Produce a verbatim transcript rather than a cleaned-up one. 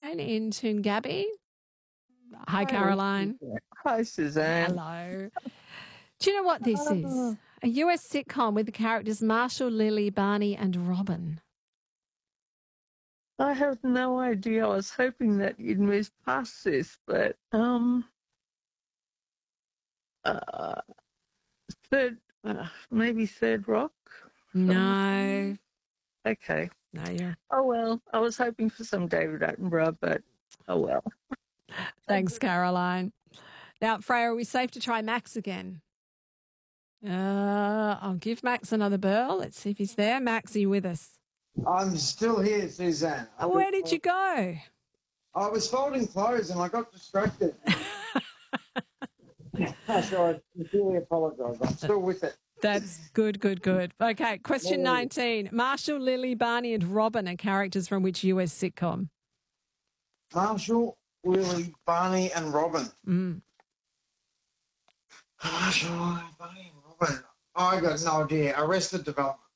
Caroline in Toongabbie. Hi, Caroline. Hi, Suzanne. Hello. Do you know what this is? Oh. A U S sitcom with the characters Marshall, Lily, Barney, and Robin. I have no idea. I was hoping that you'd move past this, but um, uh, third, uh, maybe Third Rock. No. Okay. No, you're. Oh well, I was hoping for some David Attenborough, but oh well. Thanks, Caroline. Now, Freya, are we safe to try Max again? Uh, I'll give Max another burl. Let's see if he's there. Max, are you with us? I'm still here, Suzanne. Oh, where did you go? I was folding clothes and I got distracted. So I sincerely apologise. I'm still with it. That's good, good, good. Okay, question No. nineteen. Marshall, Lily, Barney, and Robin are characters from which U S sitcom? Marshall, Lily, Barney, and Robin. Mm. Marshall, Lily, Barney, and Robin. I got no idea. Arrested Development.